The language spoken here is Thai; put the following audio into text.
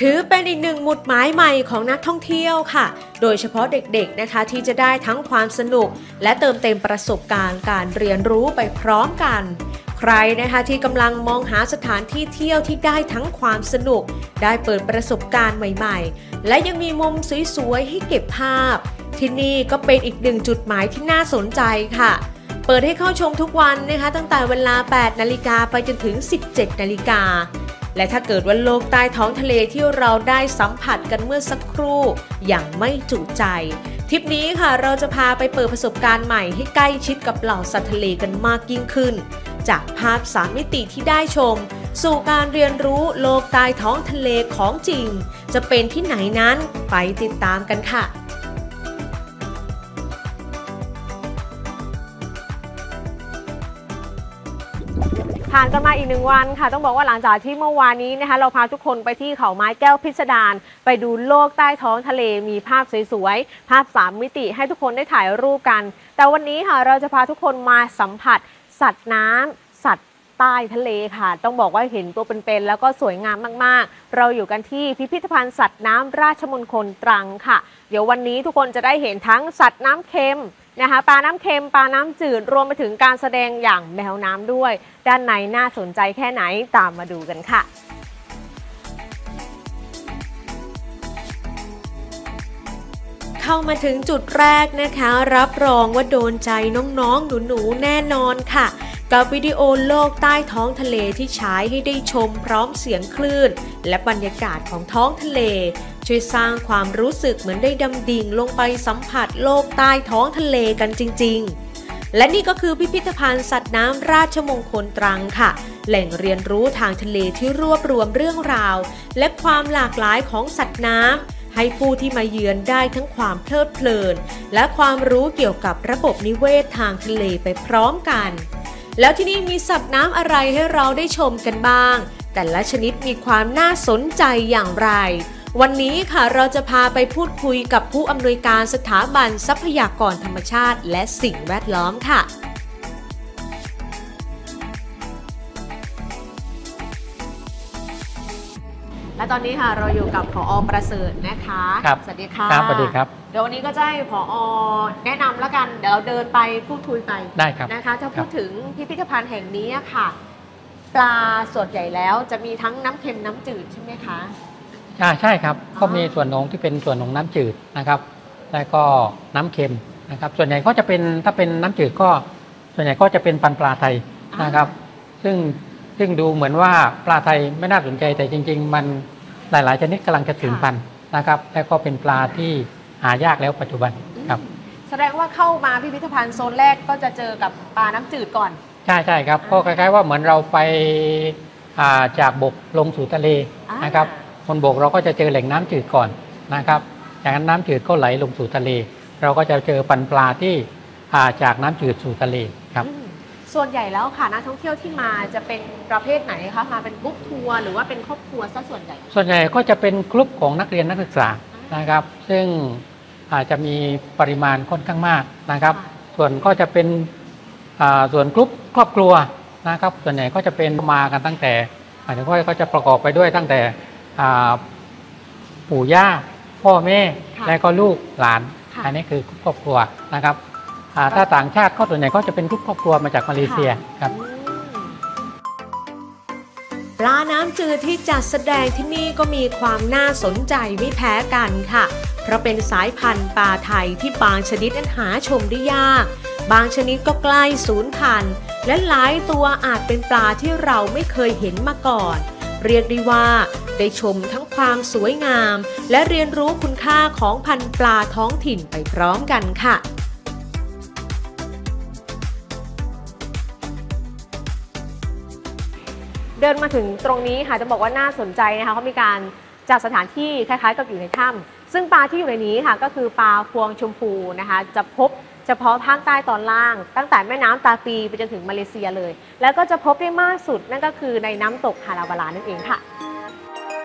ถือเป็นอีกหนึ่งหมุดหมายใหม่ของนักท่องเที่ยวค่ะโดยเฉพาะเด็กๆนะคะที่จะได้ทั้งความสนุกและเติมเต็มประสบการณ์การเรียนรู้ไปพร้อมกันใครนะคะที่กำลังมองหาสถานที่เที่ยวที่ได้ทั้งความสนุกได้เปิดประสบการณ์ใหม่ๆและยังมีมุมสวยๆให้เก็บภาพที่นี่ก็เป็นอีกหนึ่งจุดหมายที่น่าสนใจค่ะเปิดให้เข้าชมทุกวันนะคะตั้งแต่เวลา 8 นาฬิกาไปจนถึง 17 นาฬิกาและถ้าเกิดว่าโลกใต้ท้องทะเลที่เราได้สัมผัสกันเมื่อสักครู่อย่างไม่จุใจทริปนี้ค่ะเราจะพาไปเปิดประสบการณ์ใหม่ให้ใกล้ชิดกับเหล่าสัตว์ทะเลกันมากยิ่งขึ้นจากภาพ3 มิติที่ได้ชมสู่การเรียนรู้โลกใต้ท้องทะเลของจริงจะเป็นที่ไหนนั้นไปติดตามกันค่ะผ่านกันมาอีก1 วันค่ะต้องบอกว่าหลังจากที่เมื่อวานนี้นะคะเราพาทุกคนไปที่เขาไม้แก้วพิสดารไปดูโลกใต้ท้องทะเลมีภาพสวยๆภาพ3 มิติให้ทุกคนได้ถ่ายรูปกันแต่วันนี้ค่ะเราจะพาทุกคนมาสัมผัสสัตว์น้ำสัตว์ใต้ทะเลค่ะต้องบอกว่าเห็นตัวเป็นๆแล้วก็สวยงามมากๆเราอยู่กันที่พิพิธภัณฑ์สัตว์น้ำราชมงคลตรังค่ะเดี๋ยววันนี้ทุกคนจะได้เห็นทั้งสัตว์น้ำเค็มนะคะปลาน้ำเค็มปลาน้ำจืดรวมไปถึงการแสดงอย่างแมวน้ำด้วยด้านในน่าสนใจแค่ไหนตามมาดูกันค่ะเข้ามาถึงจุดแรกนะคะรับรองว่าโดนใจน้องๆหนูๆแน่นอนค่ะกับวิดีโอโลกใต้ท้องทะเลที่ฉายให้ได้ชมพร้อมเสียงคลื่นและบรรยากาศของท้องทะเลช่วยสร้างความรู้สึกเหมือนได้ดำดิ่งลงไปสัมผัสโลกใต้ท้องทะเลกันจริงๆและนี่ก็คือพิพิธภัณฑ์สัตว์น้ำราชมงคลตรังค่ะแหล่งเรียนรู้ทางทะเลที่รวบรวมเรื่องราวและความหลากหลายของสัตว์น้ำให้ผู้ที่มาเยือนได้ทั้งความเพลิดเพลินและความรู้เกี่ยวกับระบบนิเวศทางทะเลไปพร้อมกันแล้วที่นี่มีสัตว์น้ำอะไรให้เราได้ชมกันบ้างแต่ละชนิดมีความน่าสนใจอย่างไรวันนี้ค่ะเราจะพาไปพูดคุยกับผู้อำนวยการสถาบันทรัพยากรธรรมชาติและสิ่งแวดล้อมค่ะและตอนนี้ค่ะเราอยู่กับผอ.ประเสริฐนะคะครับสวัสดีค่ะครับสวัสดีครับเดี๋ยววันนี้ก็จะให้ผอ.แนะนำแล้วกันเดี๋ยวเราเดินไปพูดคุยไปได้ครับนะคะถ้าพูดถึงพิพิธภัณฑ์แห่งนี้ค่ะปลาส่วนใหญ่แล้วจะมีทั้งน้ำเค็มน้ำจืดใช่ไหมคะใช่ครับก็มีส่วนของที่เป็นส่วนของน้ำจืดนะครับแล้วก็น้ำเค็มนะครับส่วนใหญ่ก็จะเป็นถ้าเป็นน้ำจืดก็ส่วนใหญ่ก็จะเป็นพันธุ์ปลาไทยนะครับซึ่งดูเหมือนว่าปลาไทยไม่น่าสนใจแต่จริงๆมันหลายๆชนิดกำลังจะสูญพันธุ์นะครับและก็เป็นปลาที่หายากแล้วปัจจุบันครับแสดงว่าเข้ามาพิพิธภัณฑ์โซนแรกก็จะเจอกับปลาน้ำจืดก่อนใช่ครับก็คล้ายๆว่าเหมือนเราไปจากบกลงสู่ทะเลนะครับบนบกเราก็จะเจอแหล่งน้ำจืดก่อนนะครับจากนั้นน้ำจืดก็ไหลลงสู่ทะเลเราก็จะเจอพันธุ์ปลาที่จากน้ำจืดสู่ทะเลครับส่วนใหญ่แล้วค่ะนักท่องเที่ยวที่มาจะเป็นประเภทไหนคะมาเป็นกรุ๊ปทัวร์หรือว่าเป็นครอบครัวซะส่วนใหญ่ก็จะเป็นกลุ่มของนักเรียนนักศึกษานะครับซึ่งอาจจะมีปริมาณค่อนข้างมากนะครับส่วนก็จะเป็นส่วนกลุ่มครอบครัวนะครับส่วนใหญ่ก็จะเป็นมากันตั้งแต่หมายถึงว่าก็จะประกอบไปด้วยตั้งแต่ปู่ย่าพ่อแม่และก็ลูกหลานอันนี้คือครอบครัวนะครับถ้าต่างชาติก็ส่วนใหญ่ก็จะเป็นกลุ่มครอบครัวมาจากมาเลเซียครับปลาน้ำจืดที่จัดแสดงที่นี่ก็มีความน่าสนใจไม่แพ้กันค่ะเพราะเป็นสายพันธุ์ปลาไทยที่บางชนิดนั้นหาชมได้ยากบางชนิดก็ใกล้สูญพันธุ์และหลายตัวอาจเป็นปลาที่เราไม่เคยเห็นมาก่อนเรียกได้ว่าได้ชมทั้งความสวยงามและเรียนรู้คุณค่าของพันธุ์ปลาท้องถิ่นไปพร้อมกันค่ะเดินมาถึงตรงนี้ค่ะจะบอกว่าน่าสนใจนะคะเขามีการจัดสถานที่คล้ายๆกับอยู่ในถ้ำซึ่งปลาที่อยู่ในนี้ค่ะก็คือปลาพวงชมพูนะคะจะพบเฉพาะภาคใต้ตอนล่างตั้งแต่แม่น้ำตาปีไปจนถึงมาเลเซียเลยแล้วก็จะพบได้มากสุดนั่นก็คือในน้ำตกฮาลาวาลานั่นเองค่ะ